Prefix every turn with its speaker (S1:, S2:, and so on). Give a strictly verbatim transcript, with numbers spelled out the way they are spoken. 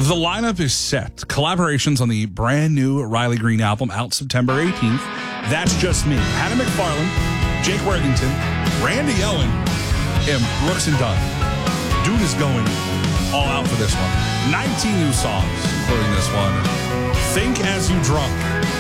S1: The lineup is set. Collaborations on the brand new Riley Green album out September eighteenth. That's Just Me. Hannah McFarlane, Jake Worthington, Randy Ellen, and Brooks and Dunn. Dude is going all out for this one. nineteen new songs, including this one. Think As You Drunk.